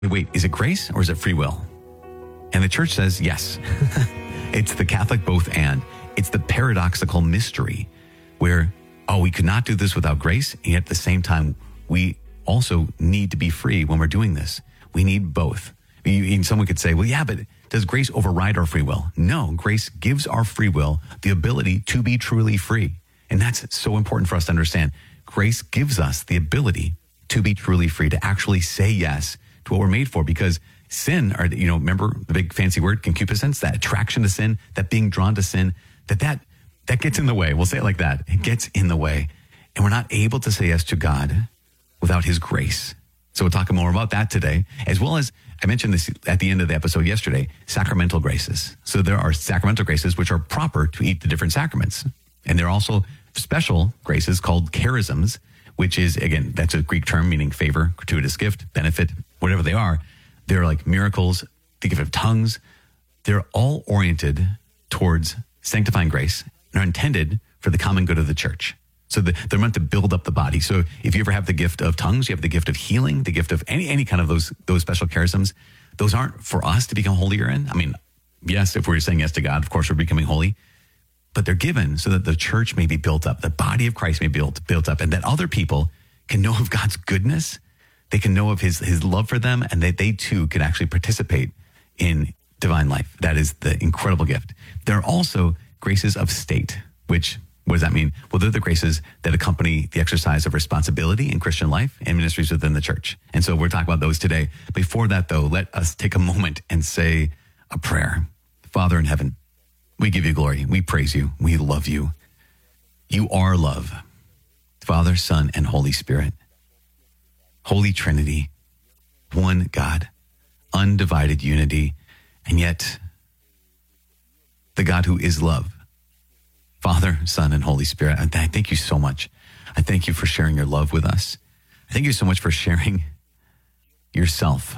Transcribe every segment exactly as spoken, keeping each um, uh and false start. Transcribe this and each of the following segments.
wait, is it grace or is it free will? And the church says yes. It's the Catholic both and. It's the paradoxical mystery where, oh, we could not do this without grace, and yet at the same time, we also need to be free when we're doing this. We need both. You, someone could say, well, yeah, but does grace override our free will? No, grace gives our free will the ability to be truly free. And that's so important for us to understand. Grace gives us the ability to be truly free, to actually say yes to what we're made for, because sin, or, you know, remember the big fancy word, concupiscence, that attraction to sin, that being drawn to sin, that that, that gets in the way. We'll say it like that. It gets in the way. And we're not able to say yes to God without his grace. So we'll talk more about that today, as well as I mentioned this at the end of the episode yesterday, sacramental graces. So there are sacramental graces which are proper to eat the different sacraments. And there are also special graces called charisms, which is, again, that's a Greek term meaning favor, gratuitous gift, benefit, whatever they are. They're like miracles, the gift of tongues. They're all oriented towards sanctifying grace and are intended for the common good of the church. So the, they're meant to build up the body. So if you ever have the gift of tongues, you have the gift of healing, the gift of any any kind of those those special charisms. Those aren't for us to become holier in. I mean, yes, if we're saying yes to God, of course we're becoming holy. But they're given so that the church may be built up, the body of Christ may be built, built up, and that other people can know of God's goodness. They can know of his, his love for them, and that they too can actually participate in divine life. That is the incredible gift. There are also graces of state, which... what does that mean? Well, they're the graces that accompany the exercise of responsibility in Christian life and ministries within the church. And so we're talking about those today. Before that, though, let us take a moment and say a prayer. Father in heaven, we give you glory. We praise you. We love you. You are love. Father, Son, and Holy Spirit. Holy Trinity, one God, undivided unity, and yet the God who is love. Father, Son, and Holy Spirit, I thank you so much. I thank you for sharing your love with us. I thank you so much for sharing yourself.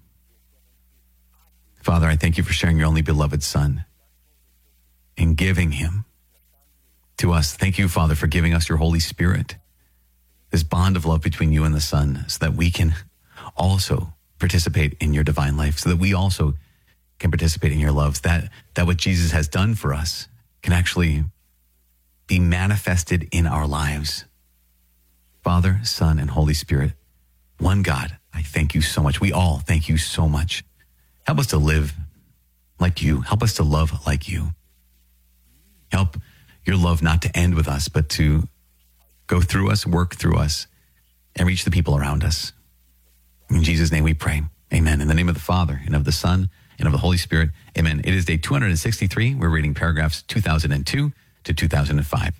Father, I thank you for sharing your only beloved Son and giving him to us. Thank you, Father, for giving us your Holy Spirit, this bond of love between you and the Son, so that we can also participate in your divine life, so that we also can participate in your love, that, that what Jesus has done for us can actually be manifested in our lives. Father, Son, and Holy Spirit, one God, I thank you so much. We all thank you so much. Help us to live like you. Help us to love like you. Help your love not to end with us, but to go through us, work through us, and reach the people around us. In Jesus' name we pray. Amen. In the name of the Father, and of the Son, and of the Holy Spirit. Amen. It is day two hundred sixty-three. We're reading paragraphs two thousand two to two thousand five.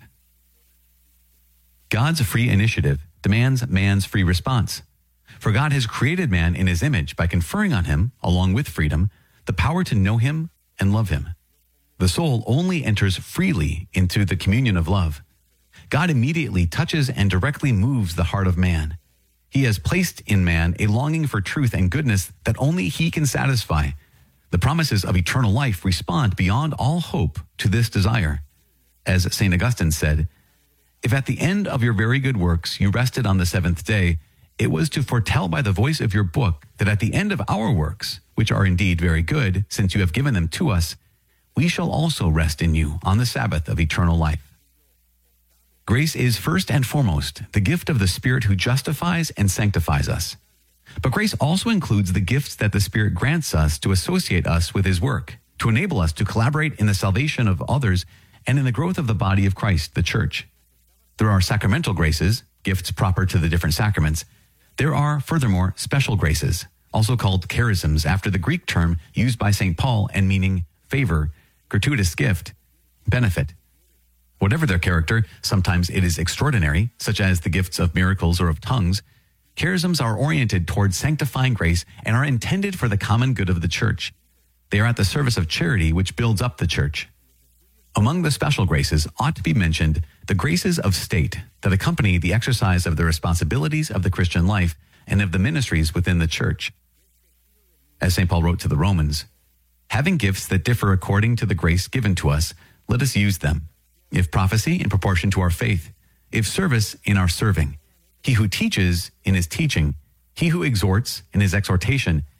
God's free initiative demands man's free response. For God has created man in his image by conferring on him, along with freedom, the power to know him and love him. The soul only enters freely into the communion of love. God immediately touches and directly moves the heart of man. He has placed in man a longing for truth and goodness that only he can satisfy. The promises of eternal life respond beyond all hope to this desire. As Saint Augustine said, if at the end of your very good works you rested on the seventh day, it was to foretell by the voice of your book that at the end of our works, which are indeed very good, since you have given them to us, we shall also rest in you on the Sabbath of eternal life. Grace is first and foremost the gift of the Spirit who justifies and sanctifies us. But grace also includes the gifts that the Spirit grants us to associate us with his work, to enable us to collaborate in the salvation of others and in the growth of the body of Christ, the church. There are sacramental graces, gifts proper to the different sacraments. There are, furthermore, special graces, also called charisms, after the Greek term used by Saint Paul and meaning favor, gratuitous gift, benefit. Whatever their character, sometimes it is extraordinary, such as the gifts of miracles or of tongues. Charisms are oriented towards sanctifying grace and are intended for the common good of the church. They are at the service of charity, which builds up the church. Among the special graces ought to be mentioned the graces of state that accompany the exercise of the responsibilities of the Christian life and of the ministries within the church. As Saint Paul wrote to the Romans, having gifts that differ according to the grace given to us, let us use them. If prophecy, in proportion to our faith. If service, in our serving. He who teaches, in his teaching. He who exhorts in his exhortation